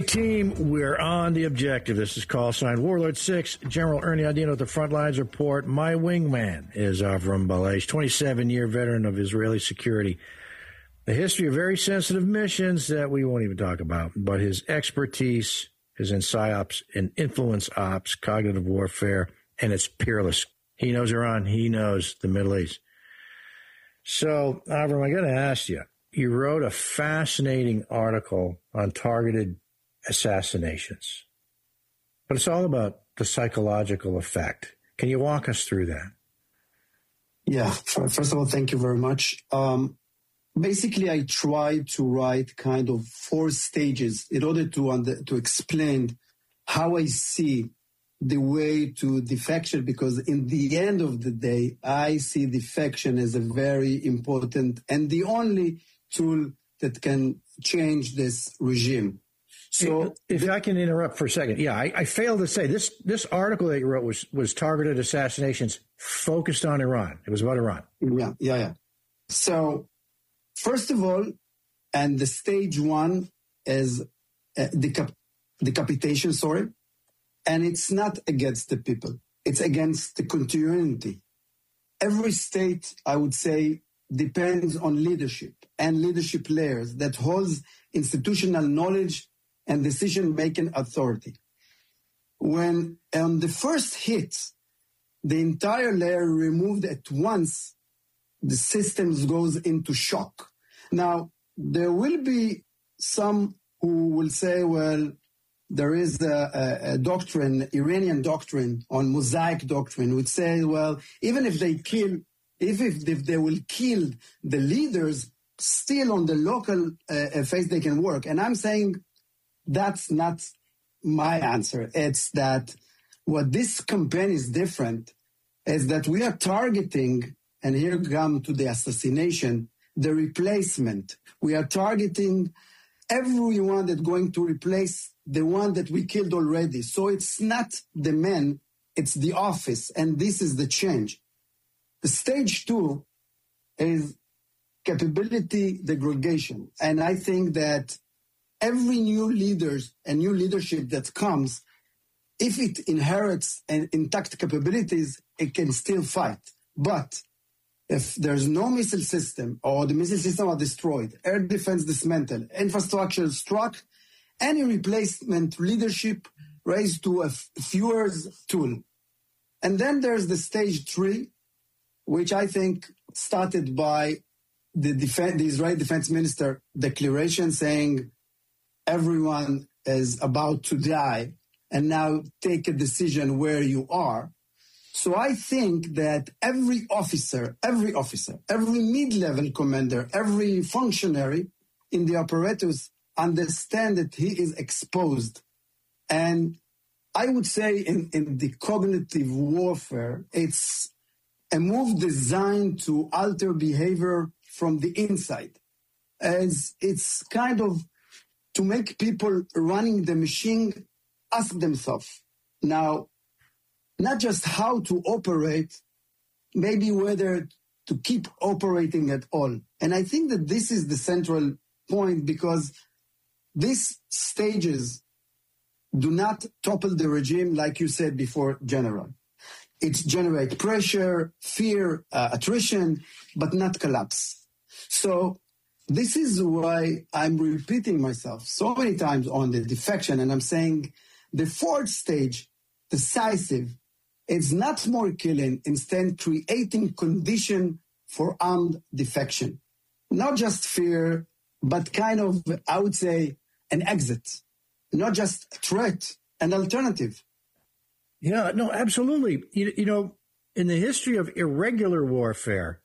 Team, we're on the objective. This is call sign Warlord 6. General Ernie Adino at the front lines report. My wingman is Avram Balesh, 27-year veteran of Israeli security. A history of very sensitive missions that we won't even talk about, but his expertise is in PsyOps and influence ops, cognitive warfare, and it's peerless. He knows Iran. He knows the Middle East. So, Avram, I got to ask you, you wrote a fascinating article on targeted assassinations, but it's all about the psychological effect. Can you walk us through that? Yeah. First of all, thank you very much. Basically, I tried to write kind of 4 stages in order to explain how I see the way to defection, because in the end of the day, I see defection as a very important and the only tool that can change this regime. So, if I can interrupt for a second, I failed to say this article that you wrote was targeted assassinations focused on Iran. It was about Iran. Yeah. So, first of all, and the stage 1 is decapitation. And it's not against the people. It's against the continuity. Every state, I would say, depends on leadership and leadership layers that holds institutional knowledge and decision-making authority. When on the first hit, the entire layer removed at once, the systems goes into shock. Now, there will be some who will say, well, there is a doctrine, Iranian doctrine on mosaic doctrine, which say, well, even if they will kill the leaders, still on the local phase they can work. And I'm saying that's not my answer. It's that what this campaign is different is that we are targeting, and here come to the assassination, the replacement. We are targeting everyone that's going to replace the one that we killed already. So it's not the man, it's the office, and this is the change. The stage 2 is capability degradation. And I think that every new leaders and new leadership that comes, if it inherits and intact capabilities, it can still fight. But if there's no missile system or the missile system are destroyed, air defense dismantled, infrastructure struck, any replacement leadership raised to a fewer tool. And then there's the stage 3, which I think started by the Israeli defense minister declaration saying everyone is about to die and now take a decision where you are. So I think that every officer, every mid-level commander, every functionary in the apparatus understand that he is exposed. And I would say in the cognitive warfare, it's a move designed to alter behavior from the inside. As it's kind of to make people running the machine ask themselves, now, not just how to operate, maybe whether to keep operating at all. And I think that this is the central point, because these stages do not topple the regime, like you said before, General. It generates pressure, fear, attrition, but not collapse. So this is why I'm repeating myself so many times on the defection, and I'm saying the 4th stage, decisive, it's not more killing, instead creating condition for armed defection. Not just fear, but kind of, I would say, an exit. Not just a threat, an alternative. Yeah, no, absolutely. You know, in the history of irregular warfare,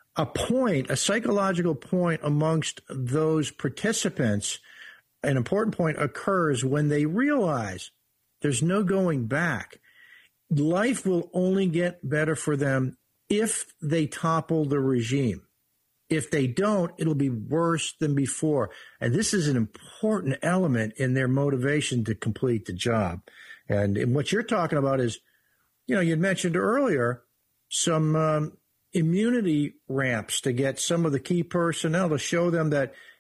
a psychological point amongst those participants, an important point occurs when they realize there's no going back. Life will only get better for them if they topple the regime. If they don't, it'll be worse than before. And this is an important element in their motivation to complete the job. And what you're talking about is, you know, you mentioned earlier some immunity ramps to get some of the key personnel to show them that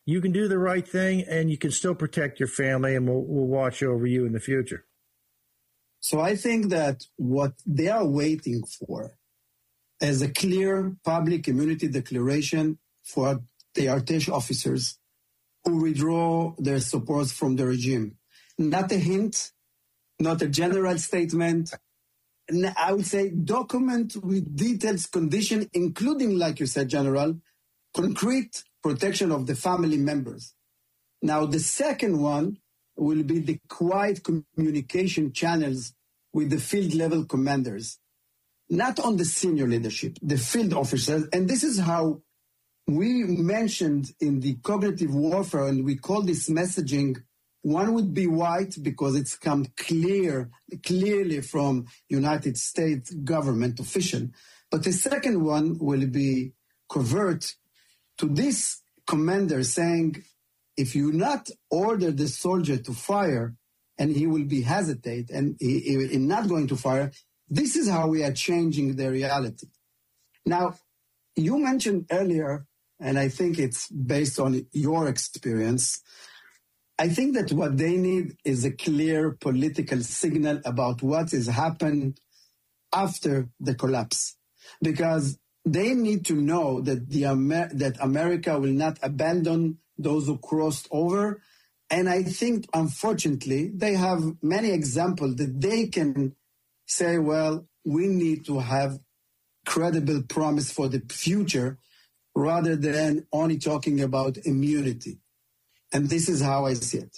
you can do the right thing and you can still protect your family, and we'll watch over you in the future. So I think that what they are waiting for is a clear public immunity declaration for the Artesh officers who withdraw their support from the regime. Not a hint, not a general statement. I would say document with details, condition, including, like you said, General, concrete protection of the family members. Now, the second one will be the quiet communication channels with the field level commanders, not on the senior leadership, the field officers. And this is how we mentioned in the cognitive warfare, and we call this messaging. One would be white because it's come clearly from United States government official. But the second one will be covert to this commander saying, if you not order the soldier to fire, and he will be hesitate and he not going to fire, this is how we are changing the reality. Now, you mentioned earlier, and I think it's based on your experience, I think that what they need is a clear political signal about what has happened after the collapse, because they need to know that that America will not abandon those who crossed over. And I think, unfortunately, they have many examples that they can say, well, we need to have credible promise for the future rather than only talking about immunity. And this is how I see it.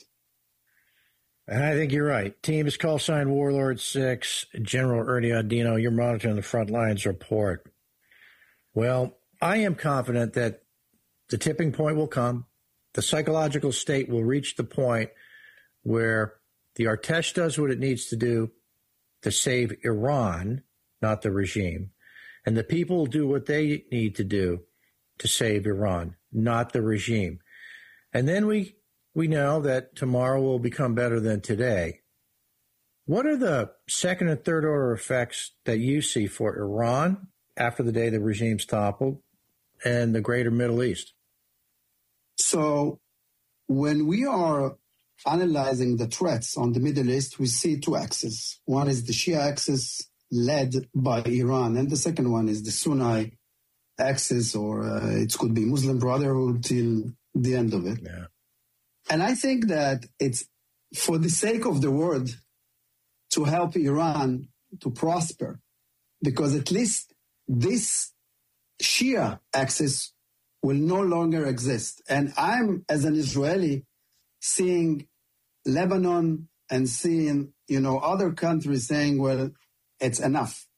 And I think you're right. Team is call sign Warlord 6, General Ernie Audino. You're monitoring the front lines report. Well, I am confident that the tipping point will come. The psychological state will reach the point where the Artesh does what it needs to do to save Iran, not the regime. And the people do what they need to do to save Iran, not the regime. And then we know that tomorrow will become better than today. What are the second and third order effects that you see for Iran after the day the regime's toppled and the greater Middle East? So when we are analyzing the threats on the Middle East, we see two axes. One is the Shia axis led by Iran, and the second one is the Sunni axis, or it could be Muslim Brotherhood till the end of it. Yeah. And I think that it's for the sake of the world to help Iran to prosper, because at least this Shia axis will no longer exist. And I'm, as an Israeli, seeing Lebanon and seeing, other countries saying, well, it's enough.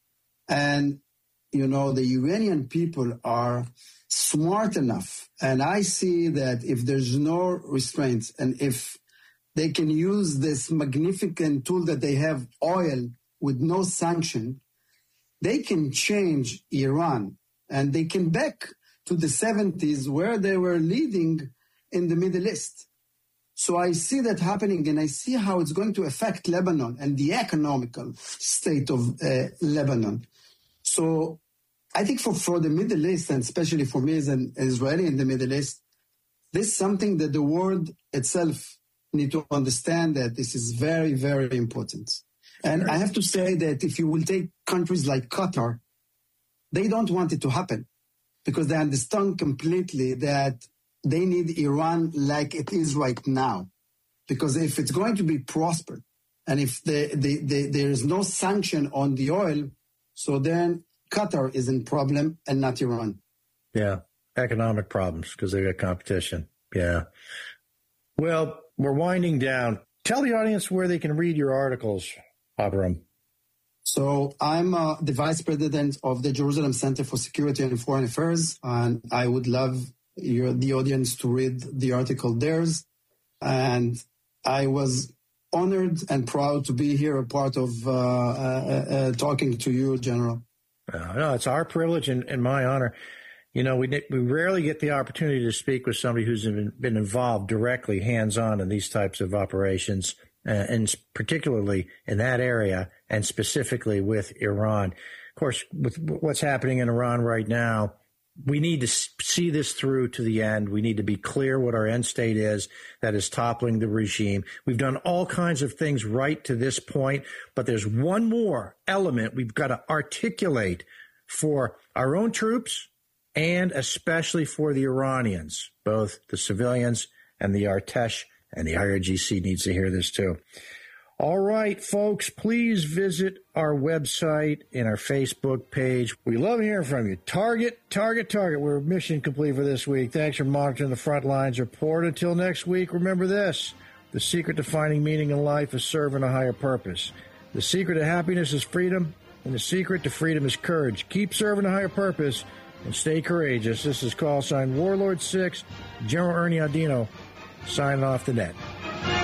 And, the Iranian people are smart enough. And I see that if there's no restraints and if they can use this magnificent tool that they have, oil, with no sanction, they can change Iran and they can back to the 70s where they were leading in the Middle East. So I see that happening, and I see how it's going to affect Lebanon and the economical state of Lebanon. So I think for the Middle East, and especially for me as an Israeli in the Middle East, this is something that the world itself need to understand, that this is very, very important. And I have to say that if you will take countries like Qatar, they don't want it to happen, because they understand completely that they need Iran like it is right now. Because if it's going to be prospered, and if there is no sanction on the oil, so then Qatar is in problem and not Iran. Yeah, economic problems because they got competition. Yeah. Well, we're winding down. Tell the audience where they can read your articles, Avram. So I'm the vice president of the Jerusalem Center for Security and Foreign Affairs, and I would love the audience to read the article theirs. And I was honored and proud to be here, a part of talking to you, General. No, it's our privilege and my honor. We rarely get the opportunity to speak with somebody who's been involved directly, hands-on in these types of operations, and particularly in that area, and specifically with Iran. Of course, with what's happening in Iran right now, we need to see this through to the end. We need to be clear what our end state is that is toppling the regime. We've done all kinds of things right to this point, but there's one more element we've got to articulate for our own troops and especially for the Iranians, both the civilians and the Artesh, and the IRGC needs to hear this too. All right, folks, please visit our website and our Facebook page. We love hearing from you. Target. We're mission complete for this week. Thanks for monitoring the Frontlines Report. Until next week, remember this. The secret to finding meaning in life is serving a higher purpose. The secret to happiness is freedom, and the secret to freedom is courage. Keep serving a higher purpose and stay courageous. This is call sign Warlord 6, General Ernie Audino, signing off the net.